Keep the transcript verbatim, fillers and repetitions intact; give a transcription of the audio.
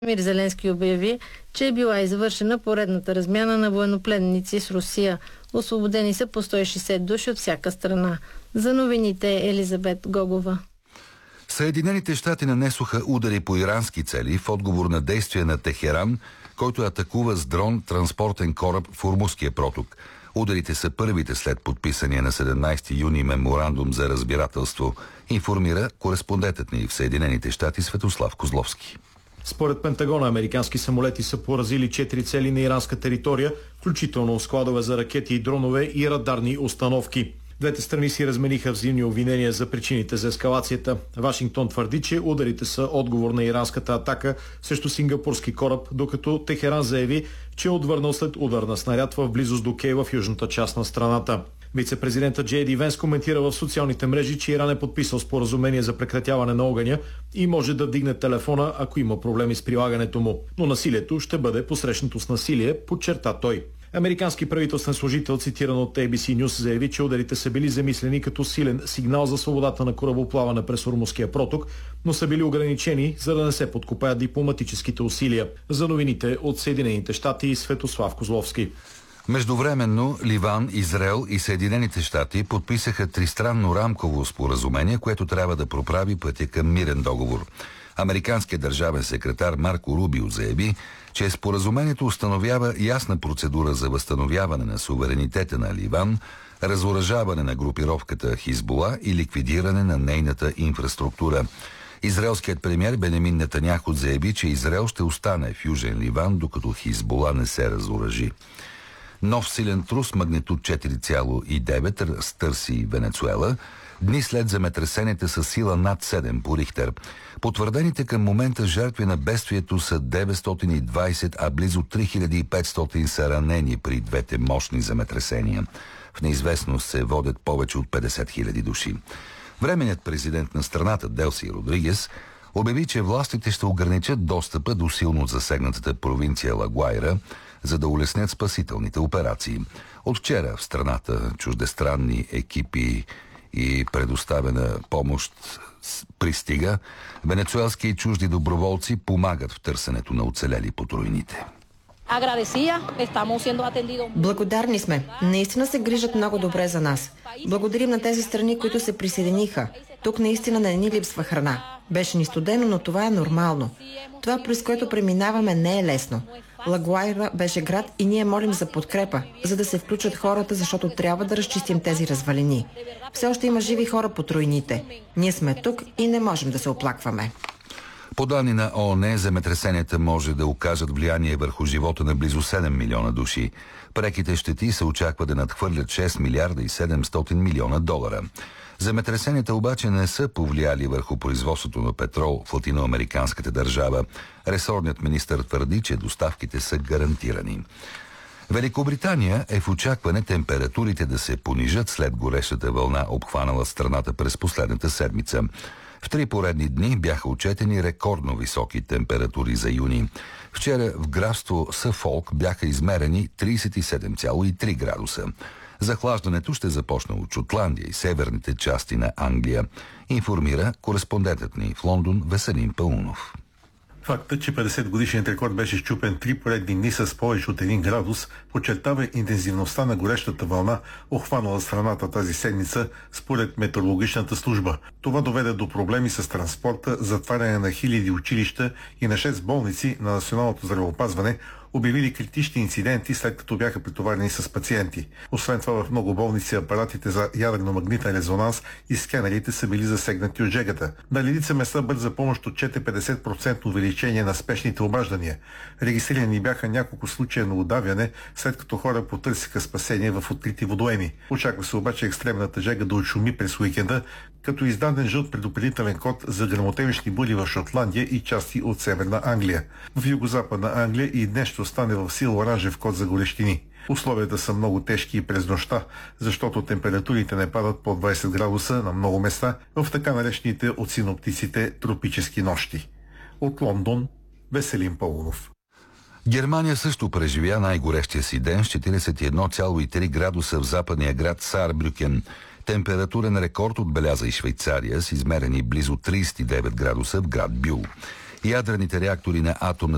Мир Зеленски обяви, че е била извършена поредната размяна на военнопленници с Русия. Освободени са по сто и шейсет души от всяка страна. За новините е Елизабет Гогова. Съединените щати нанесоха удари по ирански цели в отговор на действия на Техеран, който атакува с дрон транспортен кораб в Ормузския проток. Ударите са първите след подписания на седемнайсети юни меморандум за разбирателство, информира кореспондентът ни в Съединените щати Светослав Козловски. Според Пентагона, американски самолети са поразили четири цели на иранска територия, включително складове за ракети и дронове и радарни установки. Двете страни си размениха взаимни обвинения за причините за ескалацията. Вашингтон твърди, че ударите са отговор на иранската атака срещу сингапурски кораб, докато Техеран заяви, че е отвърнал след удар на снаряд в близост до Кей в южната част на страната. Вице-президентът Джей Ди Венс коментира в социалните мрежи, че Иран е подписал споразумение за прекратяване на огъня и може да вдигне телефона, ако има проблеми с прилагането му. Но насилието ще бъде посрещнато с насилие, подчерта той. Американски правителствен служител, цитиран от Ей Би Си News, заяви, че ударите са били замислени като силен сигнал за свободата на корабоплаване през Ормузския проток, но са били ограничени, за да не се подкопаят дипломатическите усилия. За новините от Съединените щати, Светослав Козловски. Междувременно Ливан, Израел и Съединените щати подписаха тристранно рамково споразумение, което трябва да проправи пътя към мирен договор. Американският държавен секретар Марко Рубио заяви, че споразумението установява ясна процедура за възстановяване на суверенитета на Ливан, разоръжаване на групировката Хизбула и ликвидиране на нейната инфраструктура. Израелският премиер Бенемин Нетаняху заяви, че Израел ще остане в Южен Ливан, докато Хизбула не се разоръжи. Нов силен трус магнитуд четири цяло и девет разтърси Венецуела, дни след земетресенията с сила над седем по Рихтер. Потвърдените към момента жертви на бедствието са деветстотин и двайсет, а близо три хиляди и петстотин са ранени при двете мощни земетресения. В неизвестност се водят повече от петдесет хиляди души. Временният президент на страната Делси Родригес обяви, че властите ще ограничат достъпа до силно засегнатата провинция Ла Гуайра, за да улеснят спасителните операции. От вчера в страната чуждестранни екипи и предоставена помощ пристига. Венецуелски и чужди доброволци помагат в търсенето на оцелели под руините. Благодарни сме. Наистина се грижат много добре за нас. Благодарим на тези страни, които се присъединиха. Тук наистина не ни липсва храна. Беше ни студено, но това е нормално. Това, през което преминаваме, не е лесно. Ла Гуайра беше град и ние молим за подкрепа, за да се включат хората, защото трябва да разчистим тези развалини. Все още има живи хора под руините. Ние сме тук и не можем да се оплакваме. По данни на О О Н, земетресенията може да окажат влияние върху живота на близо седем милиона души. Преките щети се очаква да надхвърлят шест милиарда и седемстотин милиона долара. Земетресенията обаче не са повлияли върху производството на петрол в латиноамериканската държава. Ресорният министър твърди, че доставките са гарантирани. Великобритания е в очакване температурите да се понижат след горещата вълна, обхванала страната през последната седмица. В три поредни дни бяха отчетени рекордно високи температури за юни. Вчера в графство Съфолк бяха измерени трийсет и седем цяло и три градуса. Захлаждането ще започне от Шотландия и северните части на Англия, информира кореспондентът ни в Лондон Веселин Паунов. Фактът, че петдесет годишният рекорд беше счупен три поредни дни с повече от един градус, подчертава интензивността на горещата вълна, охванала страната тази седмица, според метеорологичната служба. Това доведе до проблеми с транспорта, затваряне на хиляди училища и на шест болници на Националното здравеопазване, обявили критични инциденти, след като бяха претоварени с пациенти. Освен това, в много болници апаратите за ядрено-магнитен резонанс и скенерите са били засегнати от жегата. На редица места бърза помощ отчете петдесет процента увеличение на спешните обаждания. Регистрирани бяха няколко случая на удавяне, след като хора потърсиха спасение в открити водоеми. Очаква се обаче екстремната жега да отшуми през уикенда, като издаден жълт предупредителен код за гръмотевични бури в Шотландия и части от Северна Англия. В югозападна Англия и днес ще остане в сила оранжев код за горещини. Условията са много тежки и през нощта, защото температурите не падат под двайсет градуса на много места в така наречените от синоптиците тропически нощи. От Лондон, Веселин Паунов. Германия също преживя най-горещия си ден с четирийсет и едно цяло и три градуса в западния град Саарбрюкен. Температурен рекорд отбеляза и Швейцария с измерени близо трийсет и девет градуса в град Бюл. Ядрените реактори на атомната